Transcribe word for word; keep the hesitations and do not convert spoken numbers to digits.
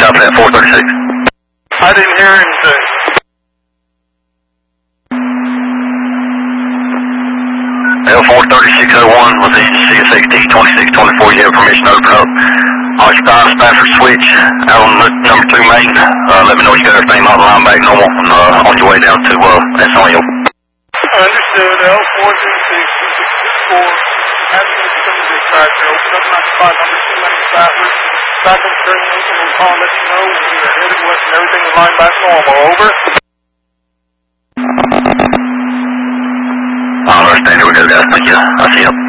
Copy that, four thirty-six. I didn't hear anything. L four thirty-six oh one was east of C S X D twenty-six twenty-four. You have permission to open up. Occupy Spafford switch out on the number two main. Uh, let me know you got everything on the line back normal and uh, on your way down to uh, S O N. Understood. L four thirty-six two six six four. Having this from the dispatch. Open up ninety-five hundred two lanes backward. Back up during the open. We'll call and let you know when we are heading west and everything is lined back normal. Over. I understand. Here we go, guys. Thank you. I see you.